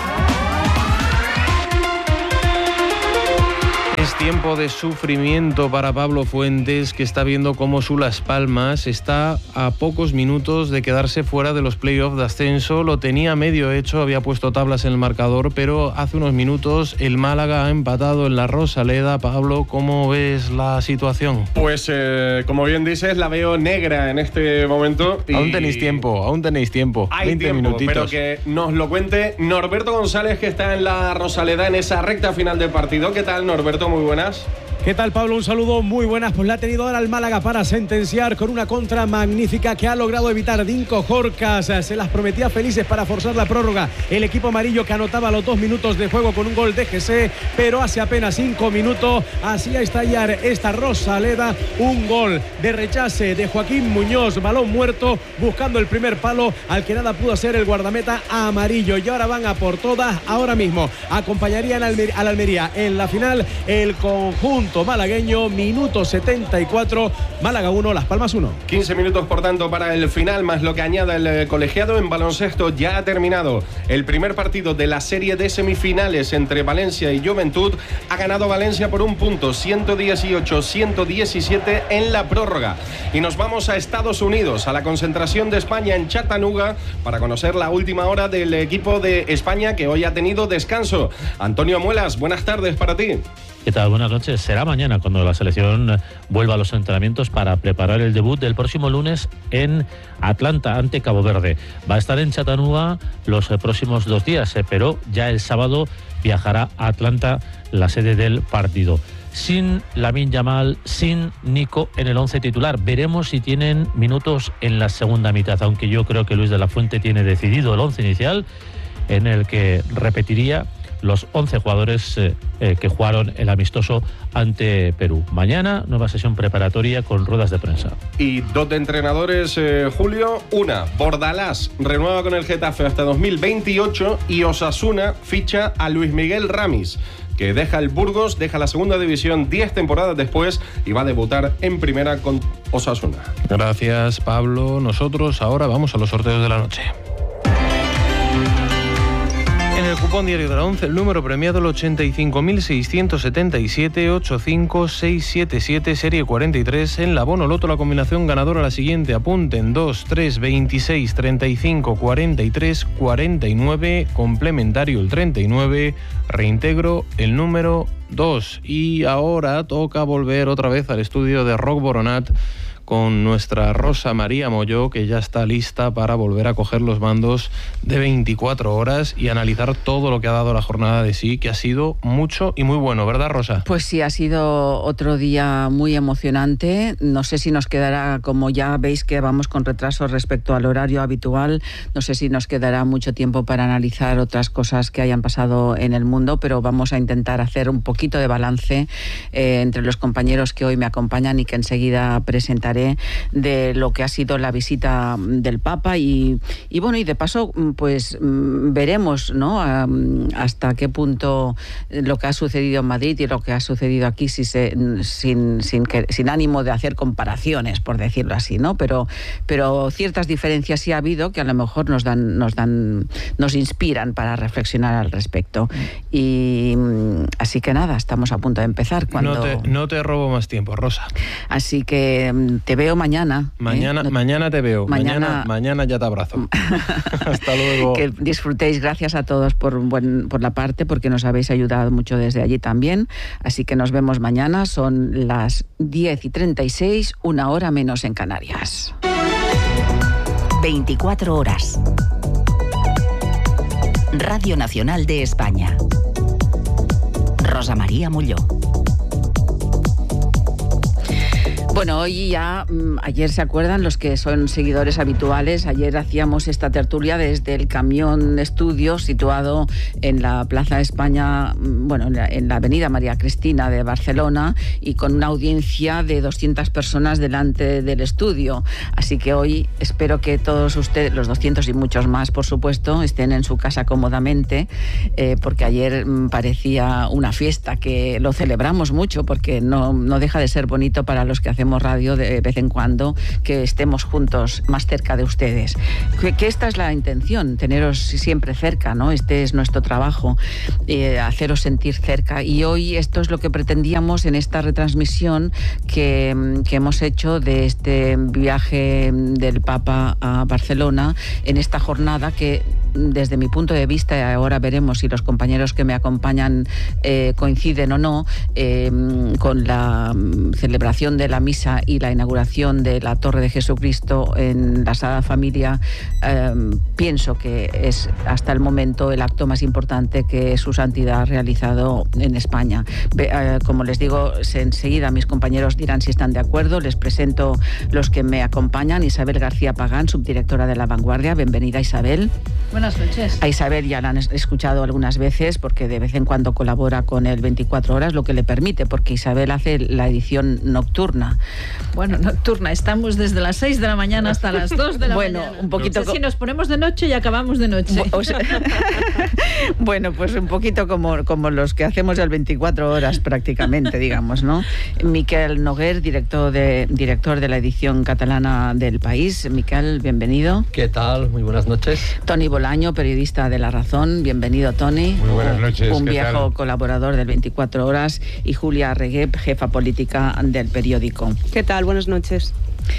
Es tiempo de sufrimiento para Pablo Fuentes, que está viendo cómo su Las Palmas está a pocos minutos de quedarse fuera de los playoffs de ascenso. Lo tenía medio hecho, había puesto tablas en el marcador, pero hace unos minutos el Málaga ha empatado en la Rosaleda. Pablo, ¿cómo ves la situación? Pues, eh, como bien dices, la veo negra en este momento. Y... Aún tenéis tiempo, aún tenéis tiempo. Hay veinte tiempo, minutitos. pero que nos lo cuente Norberto González, que está en la Rosaleda en esa recta final del partido. ¿Qué tal, Norberto? Muy buenas. ¿Qué tal, Pablo? Un saludo, muy buenas. Pues la ha tenido ahora el Málaga para sentenciar con una contra magnífica que ha logrado evitar Dinko Jorcas. Se las prometía felices para forzar la prórroga. El equipo amarillo que anotaba los dos minutos de juego con un gol de G C, pero hace apenas cinco minutos hacía estallar esta Rosaleda. Un gol de rechace de Joaquín Muñoz, balón muerto, buscando el primer palo al que nada pudo hacer el guardameta amarillo. Y ahora van a por todas, ahora mismo. Acompañarían al Almer- al Almería en la final el conjunto malagueño, minuto setenta y cuatro, Málaga uno, Las Palmas uno. quince minutos, por tanto, para el final, más lo que añada el colegiado. En baloncesto ya ha terminado el primer partido de la serie de semifinales entre Valencia y Juventud. Ha ganado Valencia por un punto, ciento dieciocho a ciento diecisiete en la prórroga. Y nos vamos a Estados Unidos, a la concentración de España en Chattanooga, para conocer la última hora del equipo de España, que hoy ha tenido descanso. Antonio Muelas, buenas tardes para ti. ¿Qué tal? Buenas noches. Será mañana cuando la selección vuelva a los entrenamientos para preparar el debut del próximo lunes en Atlanta ante Cabo Verde. Va a estar en Chattanooga los próximos dos días, pero ya el sábado viajará a Atlanta, la sede del partido. Sin Lamine Yamal, sin Nico en el once titular. Veremos si tienen minutos en la segunda mitad, aunque yo creo que Luis de la Fuente tiene decidido el once inicial, en el que repetiría los once jugadores eh, eh, que jugaron el amistoso ante Perú. Mañana, nueva sesión preparatoria con ruedas de prensa. Y dos de entrenadores, eh, Julio. Una, Bordalás renueva con el Getafe hasta dos mil veintiocho y Osasuna ficha a Luis Miguel Ramis, que deja el Burgos, deja la segunda división diez temporadas después y va a debutar en primera con Osasuna. Gracias, Pablo. Nosotros ahora vamos a los sorteos de la noche. En el cupón diario de la once, el número premiado el ochenta y cinco mil seiscientos setenta y siete, ochenta y cinco mil seiscientos setenta y siete, serie cuarenta y tres. En la Bono Loto, la combinación ganadora la siguiente. Apunten: dos, tres, veintiséis, treinta y cinco, cuarenta y tres, cuarenta y nueve. Complementario el treinta y nueve. Reintegro el número dos. Y ahora toca volver otra vez al estudio de Roc Boronat con nuestra Rosa María Molló, que ya está lista para volver a coger los mandos de veinticuatro horas y analizar todo lo que ha dado la jornada de sí, que ha sido mucho y muy bueno, ¿verdad, Rosa? Pues sí, ha sido otro día muy emocionante. No sé si nos quedará, como ya veis que vamos con retraso respecto al horario habitual, no sé si nos quedará mucho tiempo para analizar otras cosas que hayan pasado en el mundo, pero vamos a intentar hacer un poquito de balance eh, entre los compañeros que hoy me acompañan y que enseguida presentaré, de lo que ha sido la visita del Papa y, y bueno, y de paso pues veremos, ¿no?, hasta qué punto lo que ha sucedido en Madrid y lo que ha sucedido aquí, si se, sin, sin, que, sin ánimo de hacer comparaciones, por decirlo así, ¿no? Pero, pero ciertas diferencias sí ha habido que a lo mejor nos dan, nos dan, nos inspiran para reflexionar al respecto. Y así que nada, estamos a punto de empezar. Cuando... No te, no te robo más tiempo, Rosa. Así que te veo mañana. Mañana, ¿eh? no, mañana te veo. Mañana, mañana, mañana ya te abrazo. Hasta luego. Que disfrutéis. Gracias a todos por, buen, por la parte, porque nos habéis ayudado mucho desde allí también. Así que nos vemos mañana. Son las diez y treinta y seis, una hora menos en Canarias. veinticuatro horas. Radio Nacional de España. Rosa María Molló. Bueno, hoy ya, ayer se acuerdan los que son seguidores habituales, ayer hacíamos esta tertulia desde el camión estudio situado en la Plaza de España, bueno, en la, en la Avenida María Cristina de Barcelona, y con una audiencia de doscientas personas delante del estudio. Así que hoy espero que todos ustedes, los doscientos y muchos más, por supuesto, estén en su casa cómodamente, eh, porque ayer mm, parecía una fiesta, que lo celebramos mucho, porque no, no deja de ser bonito para los que hacemos radio de vez en cuando, que estemos juntos más cerca de ustedes. Que, que esta es la intención, teneros siempre cerca, ¿no? Este es nuestro trabajo, eh, haceros sentir cerca. Y hoy esto es lo que pretendíamos en esta retransmisión que, que hemos hecho de este viaje del Papa a Barcelona, en esta jornada que, desde mi punto de vista, ahora veremos si los compañeros que me acompañan eh, coinciden o no, eh, con la celebración de la misa y la inauguración de la Torre de Jesucristo en la Sagrada Familia, eh, pienso que es hasta el momento el acto más importante que Su Santidad ha realizado en España. Eh, como les digo, enseguida mis compañeros dirán si están de acuerdo. Les presento los que me acompañan. Isabel García Pagán, subdirectora de La Vanguardia. Bienvenida, Isabel. Buenas noches. A Isabel ya la han escuchado algunas veces, porque de vez en cuando colabora con el veinticuatro horas, lo que le permite, porque Isabel hace la edición nocturna. Bueno, nocturna, estamos desde las seis de la mañana hasta las dos de la bueno, mañana. Bueno, un poquito... No sé si nos ponemos de noche y acabamos de noche. O sea, bueno, pues un poquito como, como los que hacemos el veinticuatro horas prácticamente, digamos, ¿no? Miquel Noguer, director de, director de la edición catalana del País. Miquel, bienvenido. ¿Qué tal? Muy buenas noches. Toni Bolaño, periodista de La Razón. Bienvenido, Toni. Muy buenas noches. Un viejo colaborador del veinticuatro horas. Y Julia Reguep, jefa política del periódico. ¿Qué tal? Buenas noches.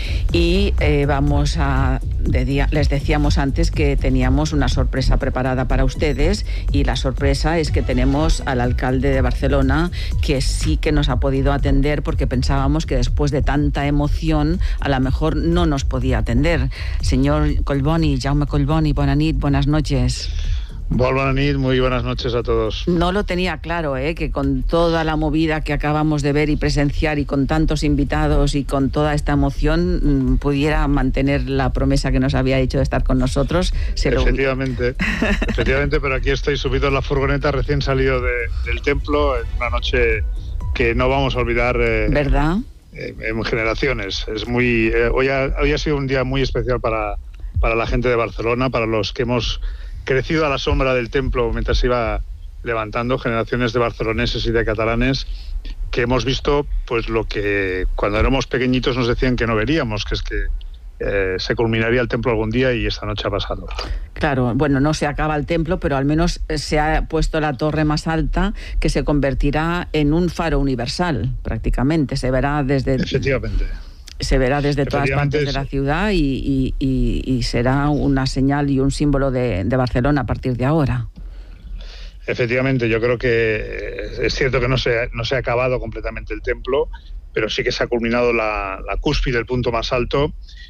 Y eh, vamos a... De día, les decíamos antes que teníamos una sorpresa preparada para ustedes, y la sorpresa es que tenemos al alcalde de Barcelona, que sí que nos ha podido atender, porque pensábamos que después de tanta emoción a lo mejor no nos podía atender. Señor Collboni, Jaume Collboni, buenas nit, buenas noches. Buenas noches, muy buenas noches a todos. No lo tenía claro, ¿eh? Que con toda la movida que acabamos de ver y presenciar, y con tantos invitados y con toda esta emoción, pudiera mantener la promesa que nos había hecho de estar con nosotros. Se efectivamente, lo... efectivamente, pero aquí estoy subido en la furgoneta, recién salido de, del templo, en una noche que no vamos a olvidar. Eh, ¿Verdad? Eh, en generaciones. Es muy, eh, hoy, ha, hoy ha sido un día muy especial para, para la gente de Barcelona, para los que hemos crecido a la sombra del templo mientras se iba levantando, generaciones de barceloneses y de catalanes, que hemos visto pues lo que cuando éramos pequeñitos nos decían que no veríamos, que es que eh, se culminaría el templo algún día, y esta noche ha pasado. Claro, bueno, no se acaba el templo, pero al menos se ha puesto la torre más alta, que se convertirá en un faro universal, prácticamente. Se verá desde... Efectivamente. Se verá desde todas partes de la ciudad, y, y, y, y será una señal y un símbolo de, de Barcelona a partir de ahora. Efectivamente, yo creo que es cierto que no se, no se ha acabado completamente el templo, pero sí que se ha culminado la, la cúspide, el punto más alto,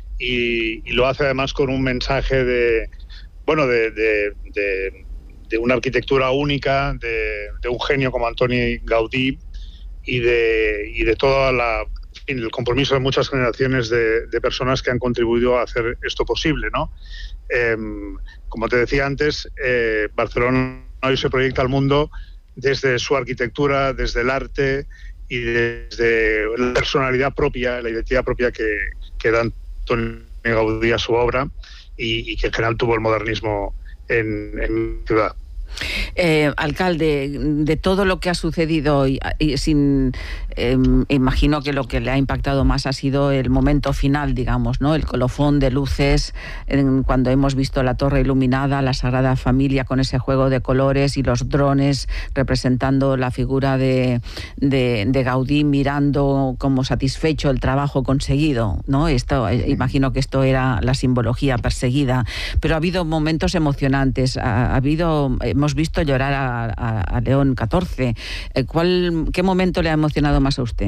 y, y lo hace además con un mensaje de, bueno, de, de, de, de una arquitectura única, de, de un genio como Antoni Gaudí, y de, y de toda la... el compromiso de muchas generaciones de, de personas que han contribuido a hacer esto posible, ¿no? Eh, como te decía antes, eh, Barcelona hoy se proyecta al mundo desde su arquitectura, desde el arte y desde la personalidad propia, la identidad propia que, que da Antoni Gaudí a su obra, y, y que en general tuvo el modernismo en, en la ciudad. Eh, alcalde, de todo lo que ha sucedido hoy, y sin, eh, imagino que lo que le ha impactado más ha sido el momento final, digamos, ¿no? El colofón de luces, en, cuando hemos visto la torre iluminada, la Sagrada Familia con ese juego de colores, y los drones representando la figura de, de, de Gaudí, mirando como satisfecho el trabajo conseguido, ¿no? Esto, eh, imagino que esto era la simbología perseguida, pero ha habido momentos emocionantes, ha, ha habido... Hemos visto llorar a, a, a León catorce. ¿Cuál, ¿Qué momento le ha emocionado más a usted?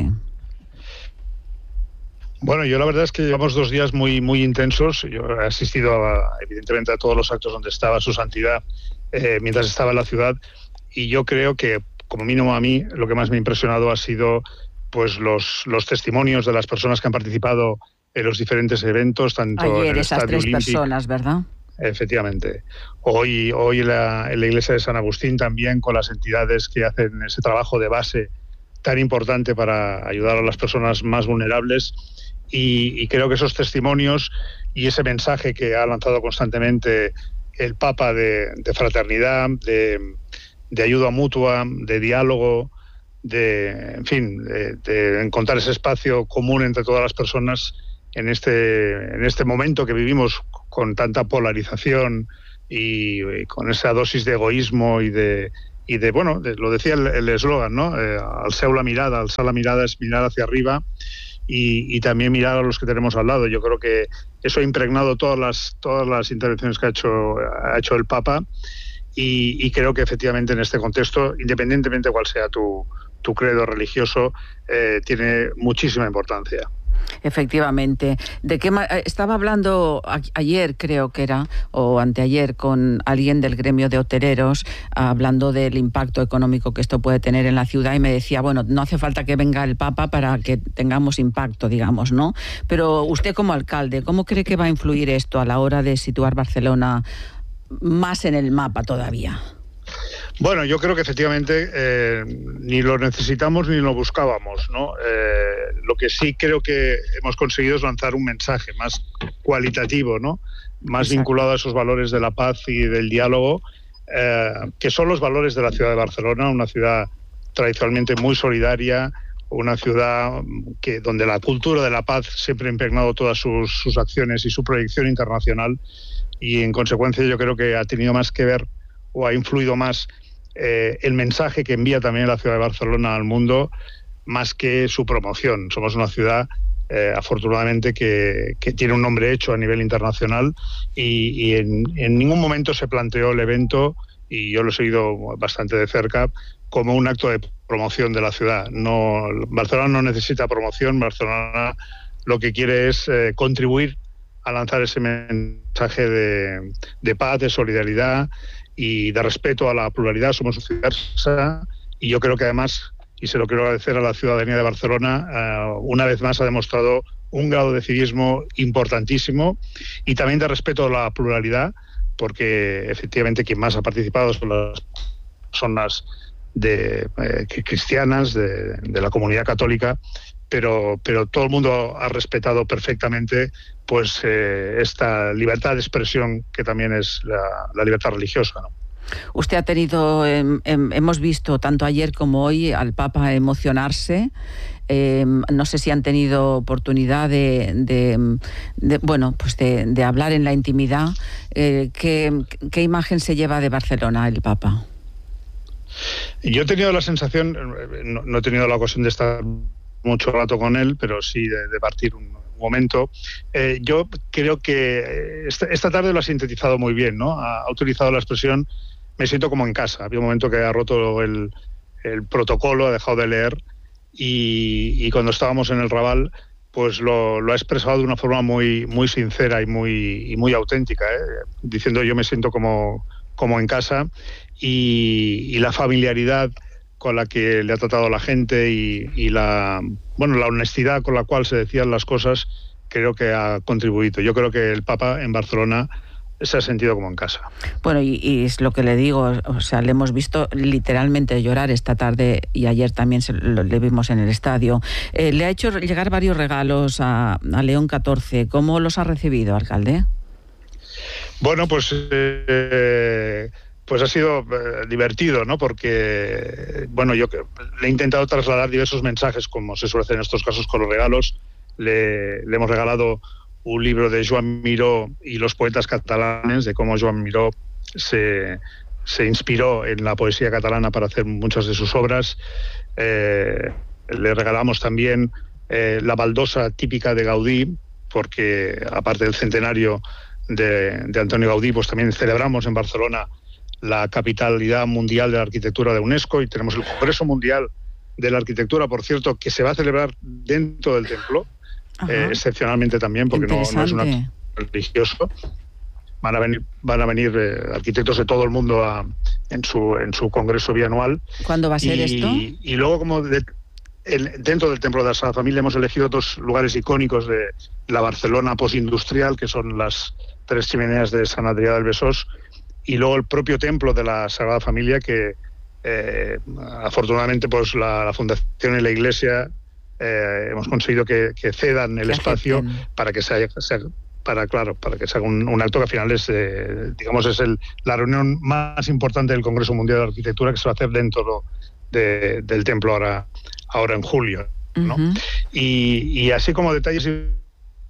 Bueno, yo la verdad es que llevamos dos días muy, muy intensos. Yo he asistido, a, evidentemente, a todos los actos donde estaba Su Santidad eh, mientras estaba en la ciudad, y yo creo que, como mínimo a mí, lo que más me ha impresionado ha sido pues los, los testimonios de las personas que han participado en los diferentes eventos, tanto Ayer en el esas Estadio tres Olímpic, personas, ¿verdad? efectivamente. Hoy, hoy en, la, en la iglesia de San Agustín también, con las entidades que hacen ese trabajo de base tan importante para ayudar a las personas más vulnerables. Y, y creo que esos testimonios y ese mensaje que ha lanzado constantemente el Papa de, de fraternidad, de, de ayuda mutua, de diálogo, de, en fin, de, de encontrar ese espacio común entre todas las personas en este, en este momento que vivimos con tanta polarización y, y con esa dosis de egoísmo y de, y de bueno, de, lo decía el eslogan, ¿no? Eh, alceu la mirada, alzar la mirada es mirar hacia arriba y, y también mirar a los que tenemos al lado. Yo creo que eso ha impregnado todas las, todas las intervenciones que ha hecho, ha hecho el Papa y, y creo que efectivamente en este contexto, independientemente de cuál sea tu, tu credo religioso, eh, tiene muchísima importancia. Efectivamente. ¿De qué estaba hablando a ayer, creo que era, o anteayer, con alguien del gremio de hoteleros, hablando del impacto económico que esto puede tener en la ciudad, y me decía, bueno, no hace falta que venga el Papa para que tengamos impacto, digamos, ¿no? Pero usted como alcalde, ¿cómo cree que va a influir esto a la hora de situar Barcelona más en el mapa todavía? Bueno, yo creo que efectivamente eh, ni lo necesitamos ni lo buscábamos, ¿no? Eh, lo que sí creo que hemos conseguido es lanzar un mensaje más cualitativo, ¿no? Más Exacto. vinculado a esos valores de la paz y del diálogo, eh, que son los valores de la ciudad de Barcelona, una ciudad tradicionalmente muy solidaria, una ciudad que donde la cultura de la paz siempre ha impregnado todas sus, sus acciones y su proyección internacional, y en consecuencia yo creo que ha tenido más que ver o ha influido más eh, el mensaje que envía también la ciudad de Barcelona al mundo, más que su promoción. Somos una ciudad, eh, afortunadamente, que, que tiene un nombre hecho a nivel internacional y, y en, en ningún momento se planteó el evento, y yo lo he seguido bastante de cerca, como un acto de promoción de la ciudad. No, Barcelona no necesita promoción, Barcelona lo que quiere es eh, contribuir a lanzar ese mensaje de, de paz, de solidaridad y de respeto a la pluralidad. Somos una ciudad diversa y yo creo que además, y se lo quiero agradecer a la ciudadanía de Barcelona, uh, una vez más ha demostrado un grado de civismo importantísimo y también de respeto a la pluralidad, porque efectivamente quien más ha participado son las personas de, eh, cristianas, de, de la comunidad católica, pero, pero todo el mundo ha respetado perfectamente pues eh, esta libertad de expresión que también es la, la libertad religiosa, ¿no? Usted ha tenido, eh, eh, hemos visto tanto ayer como hoy al Papa emocionarse. Eh, no sé si han tenido oportunidad de, de, de bueno, pues de, de hablar en la intimidad. Eh, ¿qué, ¿Qué imagen se lleva de Barcelona el Papa? Yo he tenido la sensación, no, no he tenido la ocasión de estar mucho rato con él, pero sí de, de partir un momento. Eh, yo creo que esta, esta tarde lo ha sintetizado muy bien, ¿no? Ha, ha utilizado la expresión me siento como en casa. Había un momento que ha roto el, el protocolo, ha dejado de leer y, y cuando estábamos en el Raval pues lo, lo ha expresado de una forma muy, muy sincera y muy, y muy auténtica, ¿eh? Diciendo yo me siento como, como en casa y, y la familiaridad con la que le ha tratado la gente y, y la, bueno, la honestidad con la cual se decían las cosas creo que ha contribuido. Yo creo que el Papa en Barcelona se ha sentido como en casa. Bueno, y, y es lo que le digo, o sea, le hemos visto literalmente llorar esta tarde y ayer también se, lo, le vimos en el estadio. Eh, le ha hecho llegar varios regalos a, a León catorce. ¿Cómo los ha recibido, alcalde? Bueno, pues... Eh, Pues ha sido eh, divertido, ¿no? Porque, bueno, yo le he intentado trasladar diversos mensajes, como se suele hacer en estos casos con los regalos. Le, le hemos regalado un libro de Joan Miró y los poetas catalanes, de cómo Joan Miró se, se inspiró en la poesía catalana para hacer muchas de sus obras. Eh, le regalamos también eh, la baldosa típica de Gaudí, porque aparte del centenario de, de Antonio Gaudí, pues también celebramos en Barcelona la capitalidad mundial de la arquitectura de UNESCO y tenemos el Congreso Mundial de la Arquitectura, por cierto, que se va a celebrar dentro del templo, eh, excepcionalmente también, porque no, no es un acto religioso. Van a venir, van a venir eh, arquitectos de todo el mundo a, en su en su congreso bianual. ¿Cuándo va a ser y, esto? Y luego, como de, el, dentro del Templo de la Sagrada Familia hemos elegido dos lugares icónicos de la Barcelona postindustrial, que son las tres chimeneas de Sant Adrià del Besòs, y luego el propio Templo de la Sagrada Familia, que eh, afortunadamente pues la, la Fundación y la Iglesia eh, hemos conseguido que, que cedan el espacio para que se haya... Se, para claro para que se haga un, un acto que al final es eh, digamos es el, la reunión más importante del Congreso Mundial de Arquitectura, que se va a hacer dentro de, del templo ahora ahora en julio, ¿no? Uh-huh. y, y así como detalles, un,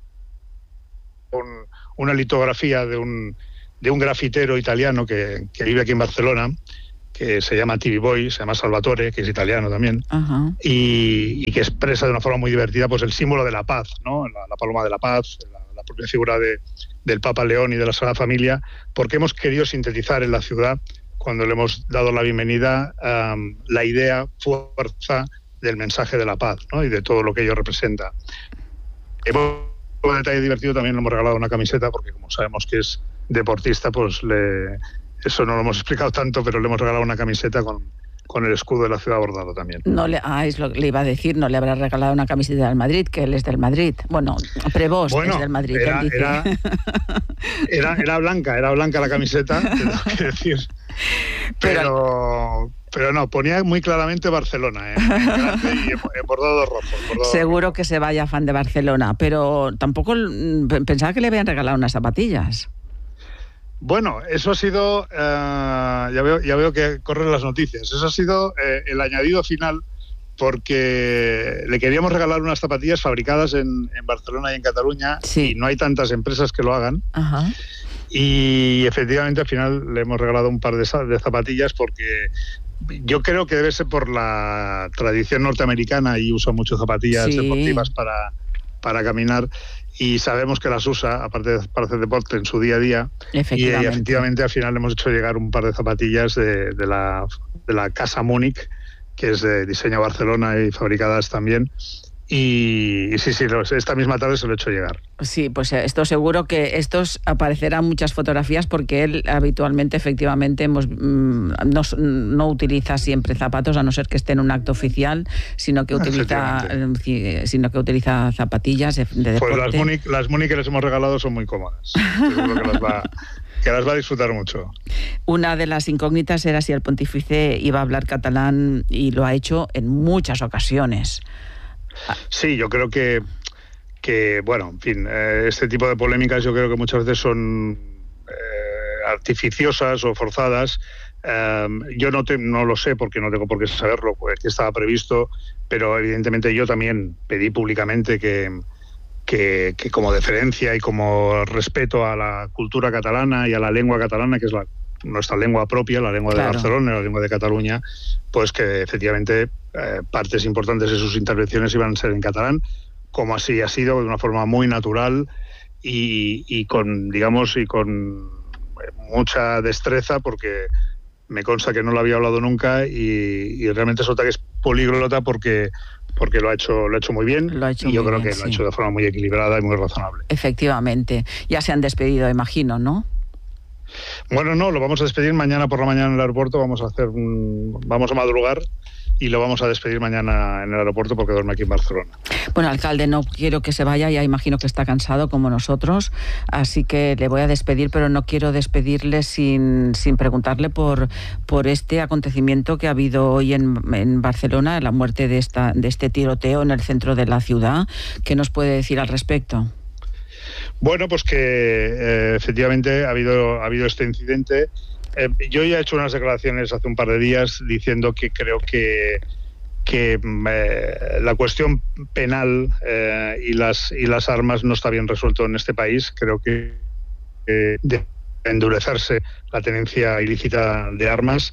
una litografía de un de un grafitero italiano que, que vive aquí en Barcelona, que se llama T V Boy, se llama Salvatore, que es italiano también, uh-huh. y, y que expresa de una forma muy divertida pues el símbolo de la paz, ¿no? La, la paloma de la paz, la, la propia figura de, del Papa León y de la Sagrada Familia, porque hemos querido sintetizar en la ciudad, cuando le hemos dado la bienvenida, um, la idea, fuerza del mensaje de la paz, ¿no? Y de todo lo que ello representa. Hemos, un detalle divertido, también le hemos regalado una camiseta, porque como sabemos que es deportista, pues le, eso no lo hemos explicado tanto, pero le hemos regalado una camiseta con... con el escudo de la ciudad bordado también. No le, ah, es lo que le iba a decir, no le habrá regalado una camiseta del Madrid, que él es del Madrid. Bueno, Prevost bueno, es del Madrid. Era, dice. Era, era, era blanca, era blanca la camiseta, tengo que decir. Pero, pero, pero no, ponía muy claramente Barcelona, ¿eh? En grande y en, en bordado rojo. En bordado Seguro rojo. Que se vaya fan de Barcelona, pero tampoco pensaba que le habían regalado unas zapatillas. Bueno, eso ha sido, uh, ya veo ya veo que corren las noticias, eso ha sido eh, el añadido final, porque le queríamos regalar unas zapatillas fabricadas en, en Barcelona y en Cataluña, sí. Y no hay tantas empresas que lo hagan. Ajá. Y efectivamente al final le hemos regalado un par de, de zapatillas, porque yo creo que debe ser por la tradición norteamericana, y usa mucho zapatillas sí. deportivas para, para caminar. Y sabemos que las usa, aparte de para hacer deporte en su día a día. Efectivamente. Y efectivamente al final le hemos hecho llegar un par de zapatillas de, de, la, de la Casa Múnich, que es de diseño Barcelona y fabricadas también. Y, y sí, sí, esta misma tarde se lo he hecho llegar. Sí, pues esto seguro que estos aparecerán muchas fotografías, porque él habitualmente, efectivamente, hemos, no, no utiliza siempre zapatos, a no ser que esté en un acto oficial, sino que utiliza sino que utiliza zapatillas de deporte. Pues las Múnich, las Múnich que les hemos regalado son muy cómodas. Seguro que las va, que las va a disfrutar mucho. Una de las incógnitas era si el pontífice iba a hablar catalán, y lo ha hecho en muchas ocasiones. Sí, yo creo que, que bueno, en fin, eh, este tipo de polémicas yo creo que muchas veces son eh, artificiosas o forzadas. Eh, yo no, te, no lo sé, porque no tengo por qué saberlo, pues, que estaba previsto, pero evidentemente yo también pedí públicamente que, que, que como deferencia y como respeto a la cultura catalana y a la lengua catalana, que es la nuestra lengua propia, la lengua claro. de Barcelona y la lengua de Cataluña, pues que efectivamente eh, partes importantes de sus intervenciones iban a ser en catalán, como así ha sido, de una forma muy natural y, y con, digamos, y con mucha destreza, porque me consta que no lo había hablado nunca, y, y realmente se nota que es políglota, porque porque lo ha hecho lo ha hecho muy bien, lo ha hecho y yo muy creo bien, que sí. lo ha hecho de forma muy equilibrada y muy razonable. Efectivamente. Ya se han despedido, imagino, ¿no? Bueno, no, lo vamos a despedir mañana por la mañana en el aeropuerto. Vamos a hacer un, vamos a madrugar y lo vamos a despedir mañana en el aeropuerto, porque duerme aquí en Barcelona. Bueno, alcalde, no quiero que se vaya, ya imagino que está cansado como nosotros, así que le voy a despedir, pero no quiero despedirle sin, sin preguntarle por, por este acontecimiento que ha habido hoy en, en Barcelona, la muerte de, esta, de este tiroteo en el centro de la ciudad. ¿Qué nos puede decir al respecto? Bueno, pues que eh, efectivamente ha habido, ha habido este incidente. Eh, yo ya he hecho unas declaraciones hace un par de días diciendo que creo que, que eh, la cuestión penal eh, y, las, y las armas no está bien resuelto en este país. Creo que eh, debe endurecerse la tenencia ilícita de armas,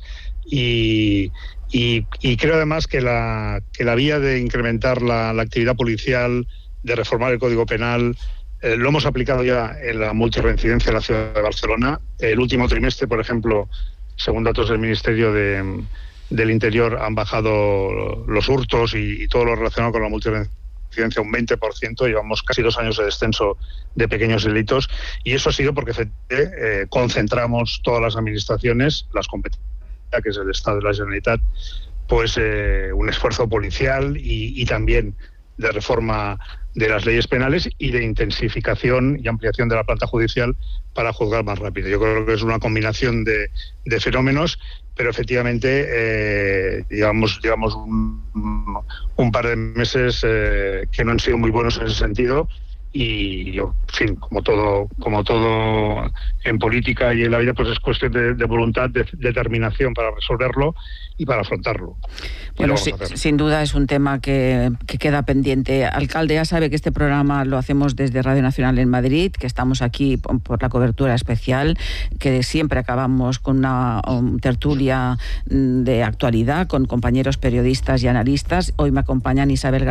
y, y, y creo además que la, que la vía de incrementar la, la actividad policial, de reformar el Código Penal, Eh, lo hemos aplicado ya en la multirreincidencia de la ciudad de Barcelona. El último trimestre, por ejemplo, según datos del Ministerio de, del Interior, han bajado los hurtos y, y todo lo relacionado con la multirreincidencia un veinte por ciento. Llevamos casi dos años de descenso de pequeños delitos, y eso ha sido porque eh, concentramos todas las administraciones, las competencias, que es el Estado de la Generalitat, pues eh, un esfuerzo policial y, y también de reforma de las leyes penales y de intensificación y ampliación de la planta judicial para juzgar más rápido. Yo creo que es una combinación de, de fenómenos, pero efectivamente eh, llevamos, llevamos un, un par de meses eh, que no han sido muy buenos en ese sentido. Y, en fin, como todo, como todo en política y en la vida, pues es cuestión de, de voluntad, de determinación para resolverlo y para afrontarlo. Bueno, sí, sin duda es un tema que, que queda pendiente. Alcalde, ya sabe que este programa lo hacemos desde Radio Nacional en Madrid, que estamos aquí por la cobertura especial, que siempre acabamos con una um, tertulia de actualidad con compañeros periodistas y analistas. Hoy me acompañan Isabel